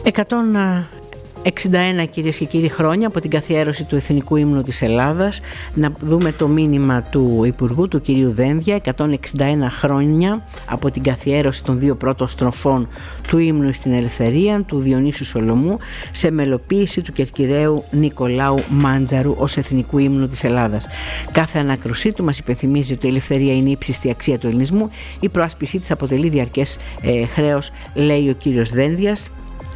161 κυρίες και κύριοι χρόνια από την καθιέρωση του Εθνικού Ύμνου της Ελλάδας. Να δούμε το μήνυμα του Υπουργού, του κυρίου Δένδια. 161 χρόνια από την καθιέρωση των δύο πρώτων στροφών του Ύμνου στην Ελευθερία του Διονύσου Σολομού σε μελοποίηση του Κερκυραίου Νικολάου Μάντζαρου ως Εθνικού Ύμνου της Ελλάδας. Κάθε ανάκρουσή του μας υπενθυμίζει ότι η ελευθερία είναι η ύψιστη αξία του ελληνισμού. Η προάσπισή της αποτελεί διαρκές χρέος, λέει ο κύριος Δένδιας.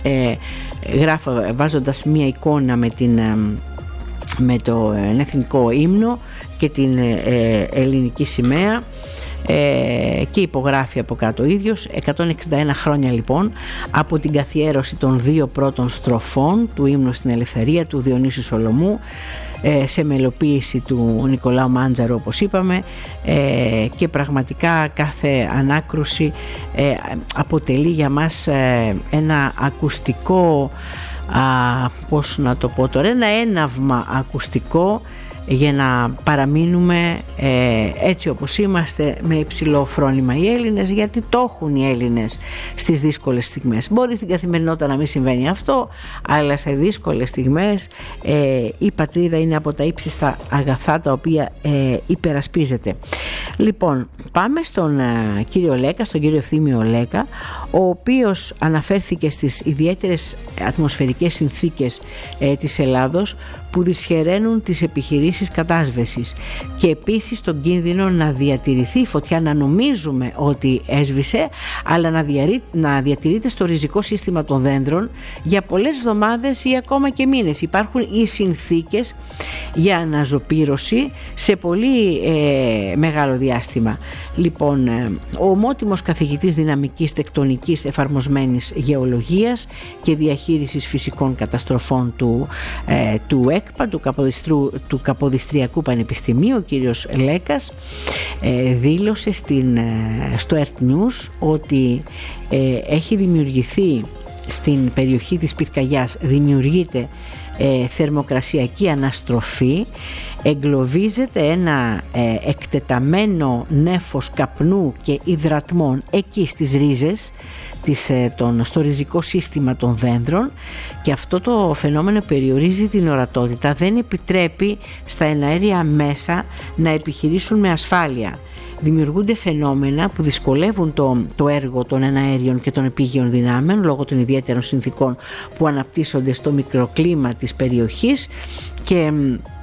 Βάζοντας μία εικόνα με το εθνικό ύμνο και την ελληνική σημαία, και υπογράφει από κάτω ο ίδιος. 161 χρόνια λοιπόν από την καθιέρωση των δύο πρώτων στροφών του Ύμνου στην Ελευθερία του Διονύσου Σολομού σε μελοποίηση του Νικολάου Μάντζαρου, όπως είπαμε, και πραγματικά κάθε ανάκρουση αποτελεί για μας ένα ακουστικό, πώς να το πω τώρα, ένα έναυσμα ακουστικό για να παραμείνουμε έτσι όπως είμαστε, με υψηλό φρόνημα οι Έλληνες, γιατί το έχουν οι Έλληνες στις δύσκολες στιγμές. Μπορεί στην καθημερινότητα να μην συμβαίνει αυτό, αλλά σε δύσκολες στιγμές η πατρίδα είναι από τα ύψιστα αγαθά τα οποία υπερασπίζεται. Λοιπόν, πάμε στον κύριο Λέκα, στον κύριο Ευθύμιο Λέκα, ο οποίος αναφέρθηκε στις ιδιαίτερες ατμοσφαιρικές συνθήκες της Ελλάδος που δυσχεραίνουν τις επιχειρήσεις κατάσβεσης, και επίσης τον κίνδυνο να διατηρηθεί η φωτιά, να νομίζουμε ότι έσβησε, αλλά να διατηρείται στο ριζικό σύστημα των δέντρων για πολλές εβδομάδες ή ακόμα και μήνες. Υπάρχουν οι συνθήκες για αναζωπήρωση σε πολύ μεγάλο διάστημα. Λοιπόν, ο ομότιμος καθηγητής δυναμικής τεκτονικής εφαρμοσμένης γεωλογίας και διαχείρισης φυσικών καταστροφών του ΕΚΠΑ, του Καποδιστριακού Πανεπιστημίου, ο κύριος Λέκας, δήλωσε στο Earth News ότι έχει δημιουργηθεί στην περιοχή της πυρκαγιάς, δημιουργείται θερμοκρασιακή αναστροφή, εγκλωβίζεται ένα εκτεταμένο νέφος καπνού και υδρατμών εκεί στις ρίζες, στο ριζικό σύστημα των δέντρων, και αυτό το φαινόμενο περιορίζει την ορατότητα, δεν επιτρέπει στα εναέρια μέσα να επιχειρήσουν με ασφάλεια. Δημιουργούνται φαινόμενα που δυσκολεύουν το έργο των εναέριων και των επίγειων δυνάμεων λόγω των ιδιαίτερων συνθήκων που αναπτύσσονται στο μικροκλίμα της περιοχής, και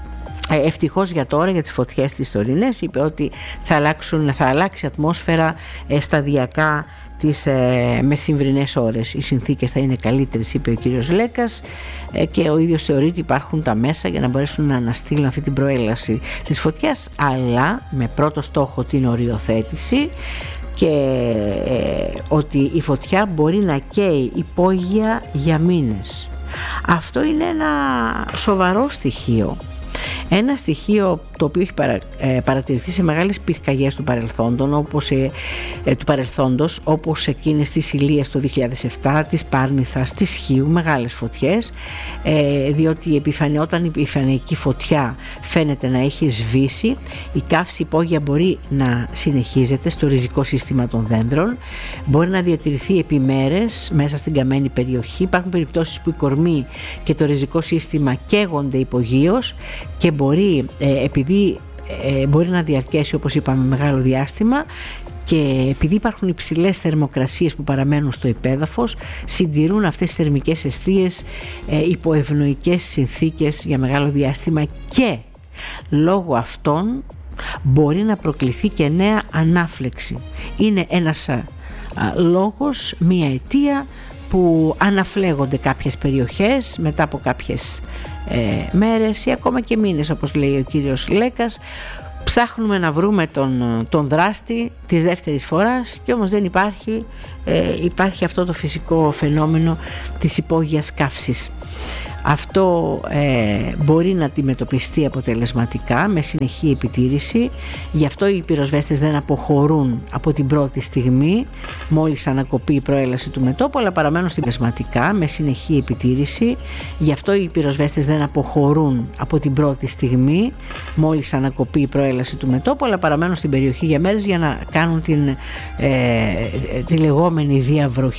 ευτυχώς για τώρα, για τις φωτιές τις τωρινές, είπε ότι θα αλλάξει η ατμόσφαιρα σταδιακά τις μεσημβρινές ώρες. Οι συνθήκες θα είναι καλύτερες, είπε ο κύριος Λέκας, και ο ίδιος θεωρεί ότι υπάρχουν τα μέσα για να μπορέσουν να αναστείλουν αυτή την προέλαση της φωτιάς, αλλά με πρώτο στόχο την οριοθέτηση, και ότι η φωτιά μπορεί να καίει υπόγεια για μήνες. Αυτό είναι ένα σοβαρό στοιχείο. Ένα στοιχείο το οποίο έχει παρατηρηθεί σε μεγάλες πυρκαγιές του παρελθόντος, όπως εκείνες της Ηλίας το 2007, της Πάρνηθας, της Χίου, μεγάλες φωτιές, διότι όταν η επιφανειακή φωτιά φαίνεται να έχει σβήσει, η καύση υπόγεια μπορεί να συνεχίζεται στο ριζικό σύστημα των δέντρων, μπορεί να διατηρηθεί επί μέρες μέσα στην καμένη περιοχή. Υπάρχουν περιπτώσεις που η κορμή και το ριζικό σύστημα καίγονται υπογείως, και επειδή μπορεί να διαρκέσει, όπως είπαμε, μεγάλο διάστημα, και επειδή υπάρχουν υψηλές θερμοκρασίες που παραμένουν στο υπέδαφος, συντηρούν αυτές τις θερμικές αιστείες υπό ευνοϊκές συνθήκες για μεγάλο διάστημα, και λόγω αυτών μπορεί να προκληθεί και νέα ανάφλεξη. Είναι ένας λόγος, μία αιτία που αναφλέγονται κάποιες περιοχές μετά από κάποιες μέρες ή ακόμα και μήνες, όπως λέει ο κύριος Λέκας. Ψάχνουμε να βρούμε τον δράστη της δεύτερης φοράς, και όμως δεν υπάρχει αυτό το φυσικό φαινόμενο της υπόγειας καύσης. Αυτό μπορεί να αντιμετωπιστεί αποτελεσματικά με συνεχή επιτήρηση. Γι' αυτό οι πυροσβέστες δεν αποχωρούν από την πρώτη στιγμή μόλις ανακοπεί η προέλαση του μετώπου, αλλά παραμένουν αποτελεσματικά με συνεχή επιτήρηση. Γι' αυτό οι πυροσβέστες δεν αποχωρούν από την πρώτη στιγμή μόλις ανακοπεί η προέλαση του μετώπου, αλλά παραμένουν στην περιοχή για μέρες για να κάνουν τη λεγόμενη διαβροχή